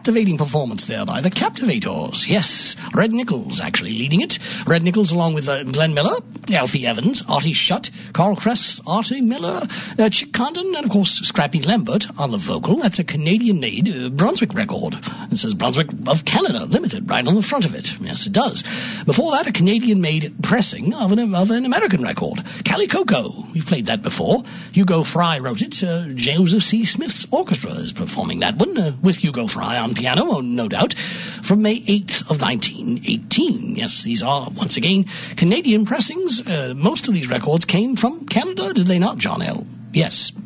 captivating performance there by the Captivators. Yes, Red Nichols actually leading it. Red Nichols along with Glenn Miller, Alfie Evans, Artie Shutt, Carl Kress, Artie Miller, Chick Condon, and of course Scrappy Lambert on the vocal. That's a Canadian-made Brunswick record. It says Brunswick of Canada Limited right on the front of it. Yes, it does. Before that, a Canadian-made pressing of an American record. Cali Coco. We've played that before. Hugo Fry wrote it. Joseph C. Smith's orchestra is performing that one with Hugo Fry on piano, no doubt, from May 8th of 1918. Yes, these are, once again, Canadian pressings. Most of these records came from Canada, did they not, John L.? Yes.